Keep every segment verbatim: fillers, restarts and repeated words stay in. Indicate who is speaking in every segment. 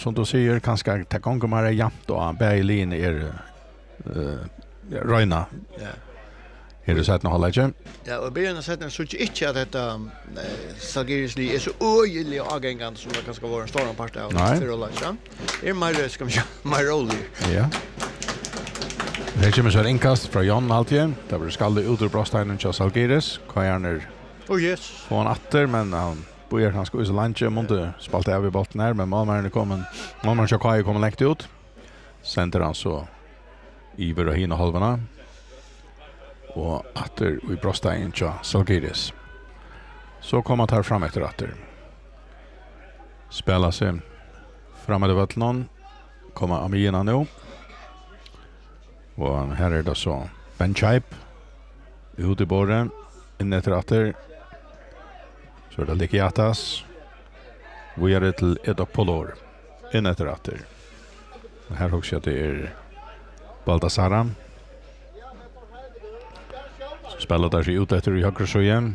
Speaker 1: som du säger kanske ta gånger mer jämnt och Berlin är eh Röna.
Speaker 2: Ja.
Speaker 1: Är det så att hålla inte?
Speaker 2: Ja, och början sätta en såch inte att detta Salgirisli är så öjlig avgångande som det kanske vara en stor part av för alla så. Är mer ska vi mer rolig.
Speaker 1: Ja. Det kommer så en inkast från Jan alltid. Där blir skalde ut ur Brosteinen till Salgiris. Kajarner.
Speaker 2: Oh yes.
Speaker 1: Få en åtter men han börjar han ska ju så lunch måste spalta av i botten här men Malmö kommer Malmö ska Kaj kommer läkt ut. Center han så Iver och hina halvarna. Och åter vi Brostein till Salgiris. Så kommer han tar fram efter åter. Spela sig framåt vattnon. Kommer Amina nu. Och här är det så Ben Chaip ut i borren in efter åter. Så det ligger Jatas. Vi är till Edok Polor in efter åter. Här också att det är Baldassara. Så spelar där sig ut efter i högra så igen.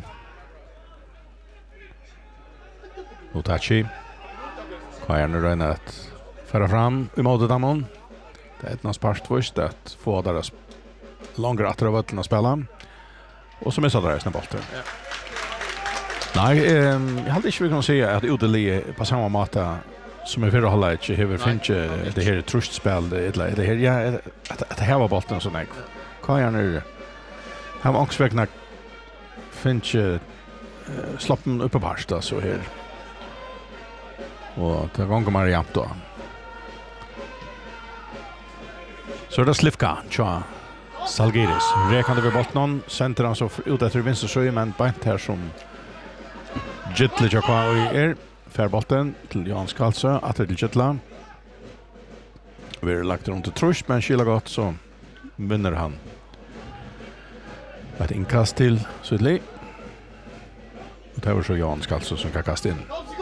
Speaker 1: Otachi. Har jag nu röjna att föra fram i målet damon. Det är ett naspart först att få deras långa attra av att spela. Och så missar det resten av bollen. Ja. Nej, eh, jag hade inte kunnat säga att Udeli på samma mata som i förra halvlek har finns det här trustspel det det här ja att att det var bollen så nej. Kan jag nu har också vägna finns uh, sloppen uppe på harsta så här. Och det gånger man jämt då. Så är det Slivka, tja, Salgiris. Räkande vid bottnen, center han så ut efter vinster så men bant här som Gittla Jakwa och är färbotten till Jan Skalsö, att det till Gittla. Vi har lagt runt till Trusch, men skilla gott så vinner han. Ett inkast till Sydli. Och det var så Jan Skalsö som kan kasta in.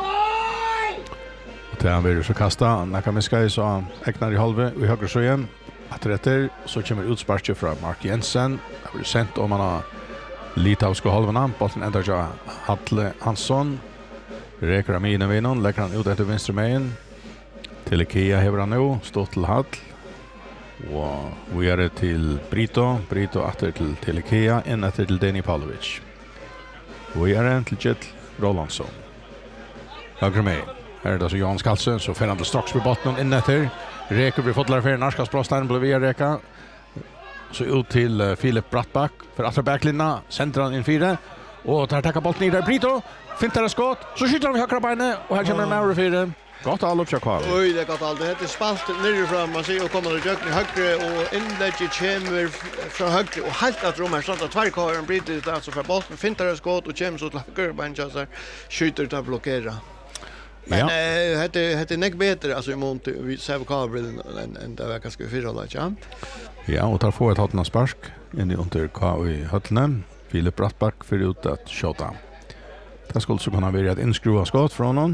Speaker 1: Och det han vill så kasta, Nakamiska så ägnar i halve i höger så igen. Att rätter så kommer utsparket från Mark Jensen. Det blir sent om man har Litauska halvarna. Bollen ändrar jag Hatle Hansson. Räcker av mina vinnaren. Lägger han ut efter vänster mejen. Till Ikea hever han nu. Står till Hatl. Och vi är till Brito. Brito åter till, till Ikea. In efter till Deni Pavlovic. Vi är en till Kjell Rolandsson. Högre med. Här är det så Jan Skalsö. Så får han till strax på botten in efter. Räcker blir fotlar för Narskas Brostein blev via Räka. Så ut till uh, Filip Brattback för att backlinna centran in fyra och tar tacka bollen ner där Brito fintar ett skott så skjuter han vid högra benet och här kommer Mauro fyra gott all upp kvar.
Speaker 2: Oj det gott allt det är spalt ner fram man ser och kommer det jökna högre och inlägget kommer från högre och helt att rum här så att tvärkaren Brito där så för bollen fintar ett skott och kommer så till höger benet så skjuter det att blockera. Men ja. eh hade hade näck bättre alltså i mån vi ser kabeln än än det verkar ska fyra hålla ja.
Speaker 1: Ja, och tar få ett hotna spark in i under K i Höllnen. Filip Brattback för ut att skjuta. Det skulle så kunna vara ett inskruva skott från honom.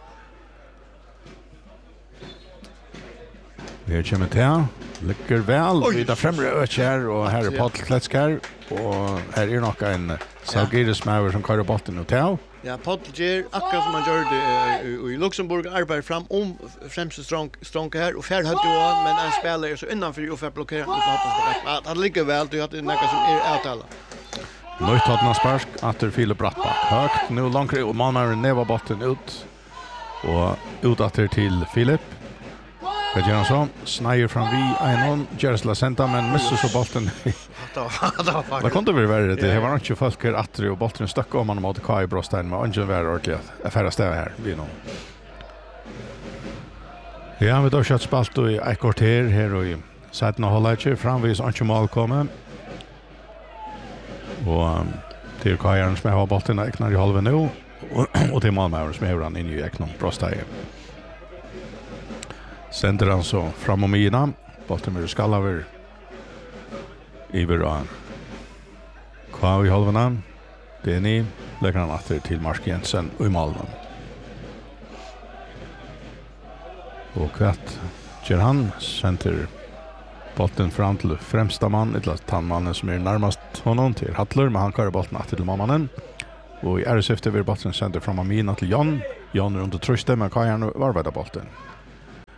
Speaker 1: Vi kommer till lyckas väl vid det främre ökär och här är Patrik Kletskär och här är nog en Salgiris Maver som kör bollen och tar.
Speaker 2: Ja, Pottiger, akkurat som man gör det i Luxemburg, arbetar fram om främst strånka här och färd högt och men en spelare så innanför och för att blockera ut och hoppas att han ligger väl, du har det något som är avtala.
Speaker 1: Nöjt hade spark att Filip Brattback. Högt, nu långt och man har neva botten ut och ut åter till Filip. Det gör han så, snäger fram vid en Jersla Centa men missar så bollen. Det kunde väl vara det. Det var inte folk här attri och bollen stack om man mot Kai Brostein men inte var ordentligt att färra stäv här vid någon. Ja, vi då kört spalt i ett kvarter här och i sätten och hålla inte framvis inte mål kommer. Och till Kai som har bollen ägnar i halva nu och till Malmö som har han in i ägnar Brostein. Sänder han så fram om mina. Bollen med skallaver. Iver och Kvar i halvarna. Det är ni. Lägger han åter till Mark Jensen och i Malmö. Och kvart gör han. Sänder bollen fram till främsta man. Eller tandmannen som är närmast honom till Hattler. Men han kör bollen åter till mammanen. Och i R S F vill bollen sänder fram om mina till Jan. Jan runt och tröste men kan gärna varvada bollen.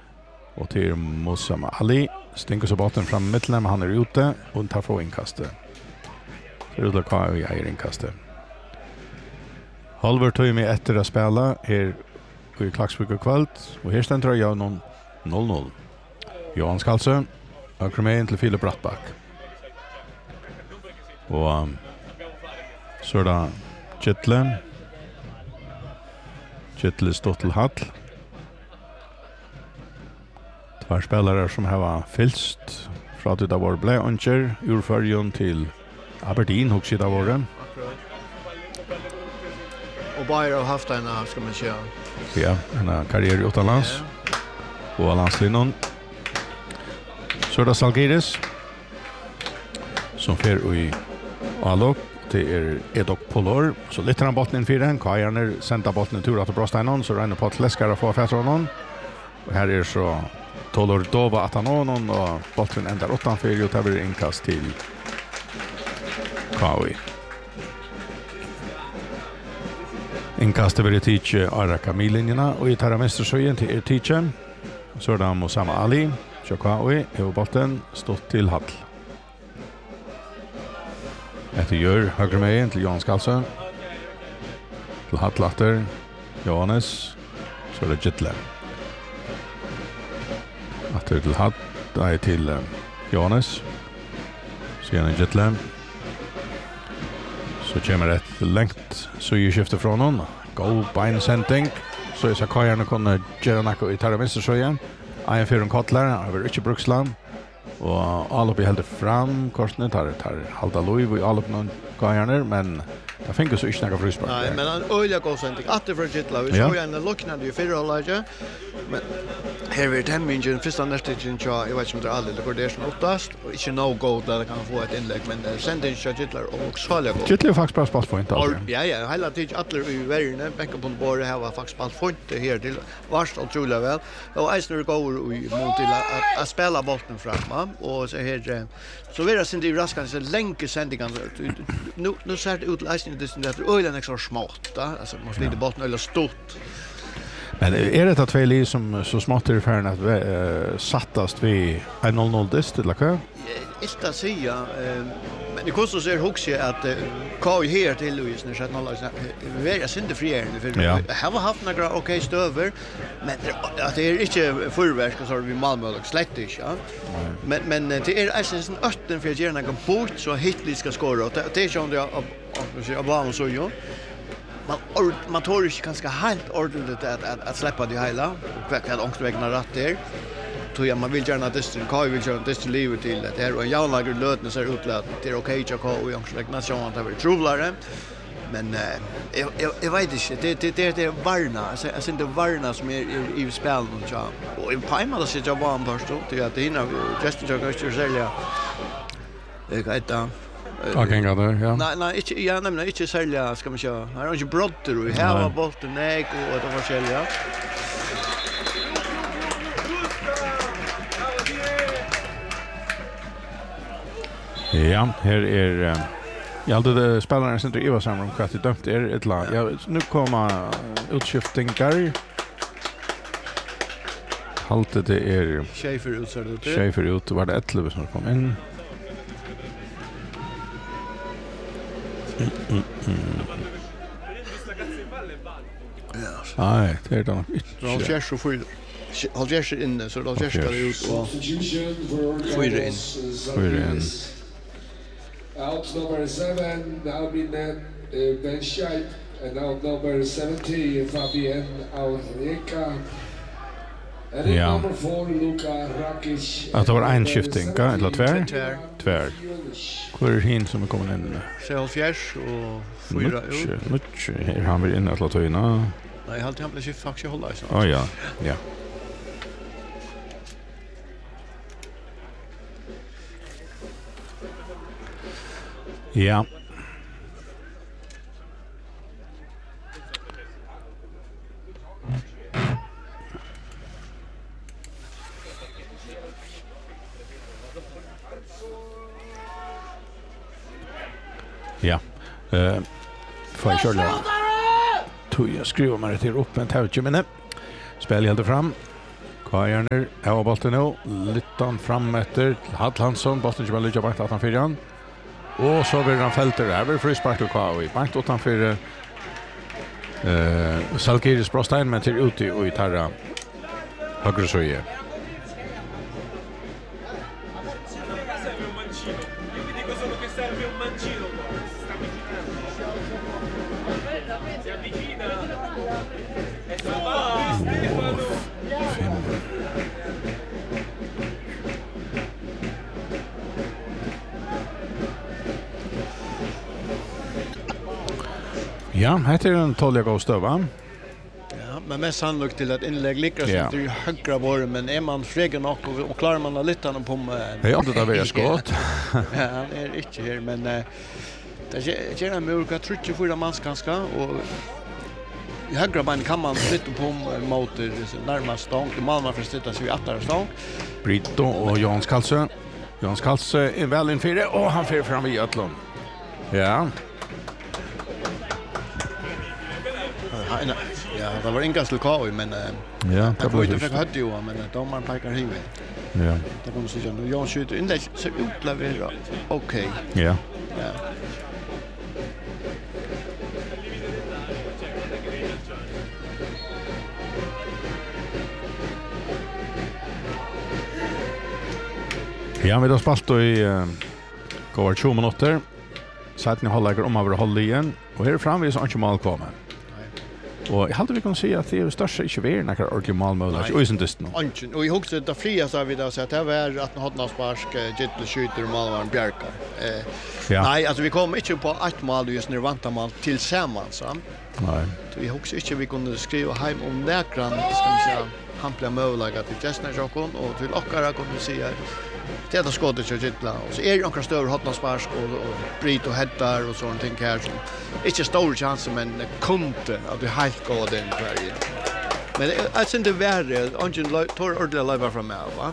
Speaker 1: Och till Moussama Ali. Stinker så botten fram mitten, men han är ute och tar få inkastet. Så det är kvar och jag är inkastet. Halvor tog mig efter att spela här i Klagsvik och kväll. Och här ständer jag någon noll noll. Johan Skalsö. Och kommer in till Filip Brattback. Och um, så är det Kittle. Kittle stått till Hall. Två spelare som har fylst från att det var blä uncher ur förjon till Aberdeen och sida var.
Speaker 2: Och Bayer har haft en, ska man säga.
Speaker 1: Ja, en karriär utomlands. Och landslinjen. Så är det Salgiris som fer i Alok. Det är Edok Polor. Så lytter han botten för den. Kajarner sända botten tur att Brosteinon. Så regner på att Leskar få fätt honom. Och här är så Tolor Dova att han honom. Och botten ändrar åttanför. Och tar vi inkast till Kaui. Inkastet vill teacha Ara Kamilinjerna. Och i tar mästersöjen till er teacher. Så är det Moussama Ali. Kaui och botten stått till Hall. Efter gör högre med till Johan Skalsö. Till Hattlatter. Johannes. Så är det Kittle. Efter till Hatt. Det är till uh, Johannes. Så är det Kittle. Så kommer ett längt syskifte från honom. Go beinsändning. Så är så kajarna kunna göra något i terrormistersöjen. Ein fyren kottlar. Han har inte bruksland. Och alla uppe helt fram korsnet tar tar halta lov och alla på någon gånger men det fick så inte några frispark.
Speaker 2: Nej, men han öliga gåsent. Att det för Kittle. Vi såg en locknande i förra halvlek. Men här vid hemmingen första nästingen så jag vet inte om det alla det som åttast och inte no goal där kan få ett inlägg men sending shot Kittle och så halva.
Speaker 1: Kittle faktiskt bra passpoint alltså.
Speaker 2: Ja ja, hela tiden alla i världen bänka på bordet här var faktiskt passpoint här till vart otroligt väl. Och Eisner går mot till att, att spela bollen fram och så här så vill det sen det raskan så länge sändningen nu nu ser det ut Eisner det är det ölen extra smått alltså måste lite bollen eller stort.
Speaker 1: Men är det att två lig som så smått är färden att uh, sattast vid en noll noll dist eller vad?
Speaker 2: Inte säga men det kostar så också att K I här till Louis när sätt noll vi är inte frierande för jag har haft några okej stöver men att det är inte förverk så har vi Malmö och slett inte ja. Men men det är alltså en ötten för att göra någon bort så Hitler ska skora och det är ju jag jag bara så ju man or, man tror inte ganska helt ordentligt att att, att släppa det hela och kväcka ångstvägna rätt där. Tror jag man vill gärna att det kan vill gärna det livet till det här och en jävla lötne ser utlät det är okej att gå och ångstvägna så att det blir trolare. Men eh jag jag, jag vet inte det det det är varna alltså jag syns det varna som är i, i spel och så och i Palma så jag var en först till att hinna just jag går till sälja. Det går inte
Speaker 1: Jag kan gå där, ja.
Speaker 2: Nej, nej, inte jag nämner inte sälja, ska man säga. Här har ju brotter och här var bollen näck och det var sälja.
Speaker 1: Ja, här är jag hade spelaren som Eva Samrom om kvart dömt är ett lag. Ja, nu kommer utskiftningar. Haltet det är
Speaker 2: Schäfer ut så det.
Speaker 1: Schäfer ut var det elva som kom in. Mm, mm, mm.
Speaker 2: Ja.
Speaker 1: Nej, det är då inte.
Speaker 2: Rolfjärs och fyra. Rolfjärs inne så Rolfjärs ska ut och fyra in.
Speaker 1: Fyra in.
Speaker 3: Out number seven, Albin uh, Ben Scheib, and out number seventy, Fabian Alreka. And
Speaker 1: ja.
Speaker 3: number four, Luka Rakic.
Speaker 1: Att det var en skifting, eller tvär?
Speaker 2: Tvär.
Speaker 1: Tvär. Hvor är hin som är kommit in?
Speaker 2: Rolfjärs och fyra ut.
Speaker 1: Mycket, här han vill in att låta höjna.
Speaker 2: Nej, halt han blir faktiskt hålla så.
Speaker 1: Ja, ja, ja. Ja. Ja. Eh, får jag köra? Tog jag skruva mig till upp en tavtje minne. Spel helt fram. Kajerner av bollen nu. Littan fram etter Hadlansson. Bollen kommer lycka bort att han fyra han. Och så blir han fälter där. Över frispark till K I. Bort åt han för eh Salgiris Brostein men till ute och i tarra högre söje. Ja, heter en tolja god støva.
Speaker 2: Ja, men mest sannolikt till att inlägg likar som
Speaker 1: Ja.
Speaker 2: det är högra var, men är man frägen och, och klarar man att lytta honom på med...
Speaker 1: Det är inte det vi är skott.
Speaker 2: Ja, han är inte här, men uh, det gör en mörka tryck för mans ganska, och i högra bein kan man lytta på mot det närmast stång, till Malmö för att sitta sig vid attare stång.
Speaker 1: Brito och Jans Kalsö. Jans Kalsö är väl in fyra och han fyrer fram vid Ötlund. Ja.
Speaker 2: Ja, ja, det var inga till K I, men uh,
Speaker 1: Ja,
Speaker 2: det var inte för att ju, men uh, domaren pekar hivet.
Speaker 1: Ja.
Speaker 2: Det kommer sig nu. Jan skjuter inlägg ser ut att vara okej.
Speaker 1: Ja.
Speaker 2: Ja.
Speaker 1: Ja, vi har spalt i uh, går tjugo minuter. Sedan håller om över håll igen och här fram vi så inte mål kommer. Och jag hade vi kan se att det är största inte ver när ordentligt målmål och inte just nu.
Speaker 2: Anchen och i hugset det fria så vi då så att det var att han hade spark Gittle skjuter och Malmö Bjärkar. Eh
Speaker 1: Ja.
Speaker 2: nej, alltså vi kom inte på ett mål just när vanta mål tillsammans så.
Speaker 1: Nej.
Speaker 2: Så vi hugset inte vi kunde skriva hem om näkran ska vi säga hampla möjlighet till Jessner Jokon och till Ockara kunde vi se det är skottet till Gittle och så är ju några större hotna spark och, och Brit och Heddar och sånt ting här som inte stor chans men kunde att det helt gå den vägen. Men jag syns det värre, ungen tar ordentligt live från mig, va?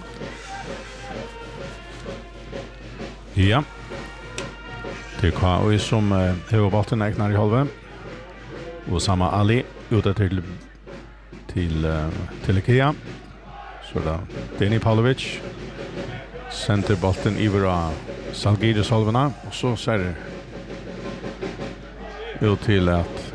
Speaker 1: Ja. Det är K I som uh, huvudbotten ägnar i halva. Och samma Ali ute till till uh, till Ikea. Så där Deni Pavlovic centerbolten Ivra Salgiris halvorna och så ser det ut till att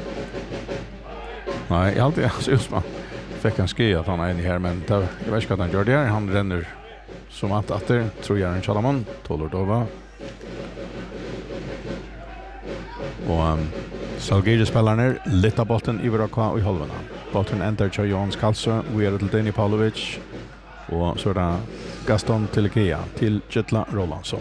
Speaker 1: nej, jag alltid så just man fick han skriva att han är inne här men det, jag vet inte vad han gör det här. Han ränner som att att det tror jag en Chalamon tåler då va. Och um, Salgiris spelar ner lite bollen i våra K i halvorna. Bollen enter till Jans Kalsö, vi är till Deni Pavlovic och så där Gaston till Ikea till Gittle Rolandsson.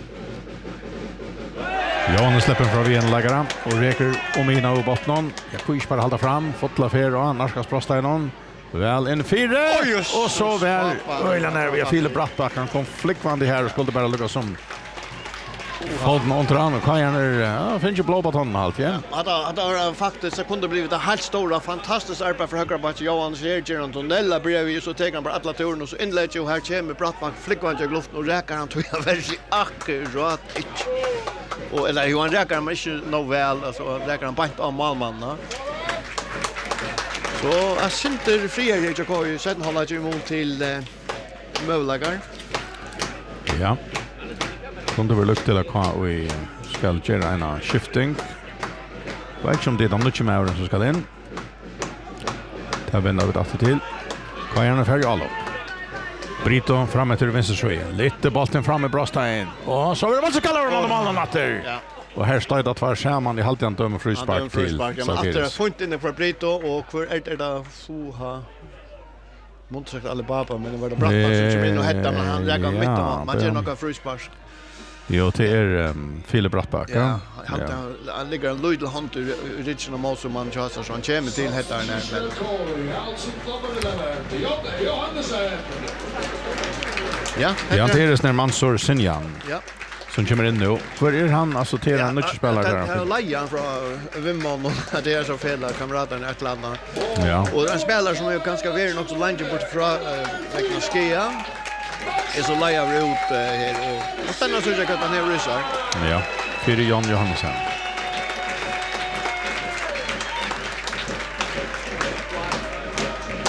Speaker 1: Johannes släpper från igen läggare och reker om in av bottnen. Jag kuis bara hålla fram, fotla fer och annars sprosta i någon. Väl en fyra och så väl öjla när vi har Filip Brattback han kom flickvande här och skulle bara lucka som Holden under han och Kajan ja, finns ju blå på tonen allt ja.
Speaker 2: Ja, det har faktiskt så kunde blivit ett helt stora fantastiskt arbete för högra back Johan Sergeant och Tonella bredvid så tar han bara alla turen och så inleder ju här kommer Brattback flickvande i luften och räkar han tog jag väl akkurat inte. Och eller Johan räkar han inte nog väl alltså räkar han bant av målmannen. Så jag synter friare jag går ju sen hålla ju emot till eh, Mövlagar.
Speaker 1: Ja. Kunde vi lukta till att K I ska göra en skifting. Vet inte om det är de mycket med som ska in. Det har vänder vi alltid till. K I är färdig alla. Brito fram till vänster sjö. Lite bollen fram med Brostein. Och så vill man så kallar de alla natter.
Speaker 2: Ja.
Speaker 1: Och här står det att var skärman i halvtiden dömer frispark till
Speaker 2: Salgiris. Att det får inne för Brito och för är det där Fuha. Måste sagt Alibaba men det var det Brattback som kom in och hette men han räkade mitt om man ger några frispark.
Speaker 1: Jo, det är um, Filip Brattback.
Speaker 2: Ja, han ja. Han ligger en Ludel Hunt i Richard och så man chansar så han kommer till heter han men ja,
Speaker 1: ja, det är när Mansur Sinjan.
Speaker 2: Ja.
Speaker 1: Som kommer in nu. För är han alltså till en nytt spelare där?
Speaker 2: Han lejer från Vimmon och det är så fel att kamraterna ett land.
Speaker 1: Ja.
Speaker 2: Och en spelare som är ganska väl också långt bort från Väckna Skia. Är så lejer ut här och spännande så jag kan han är ryssar.
Speaker 1: Ja. För Jan Johansson.